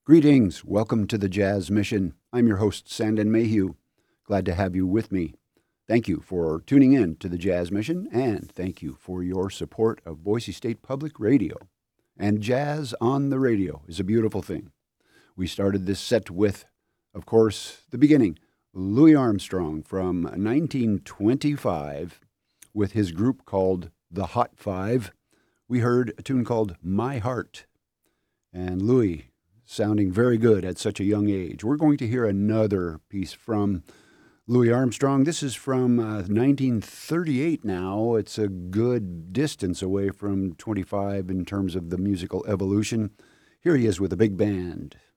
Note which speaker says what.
Speaker 1: Greetings. Welcome to the Jazz Mission. I'm your host, Sandon Mayhew. Glad to have you with me. Thank you for tuning in to the Jazz Mission, and thank you for your support of Boise State Public Radio. And jazz on the radio is a beautiful thing. We started this set with, of course, the beginning, Louis Armstrong from 1925 with his group called The Hot Five. We heard a tune called My Heart. And Louis, sounding very good at such a young age. We're going to hear another piece from Louis Armstrong. This is from 1938 now. It's a good distance away from 25 in terms of the musical evolution. Here he is with a big band.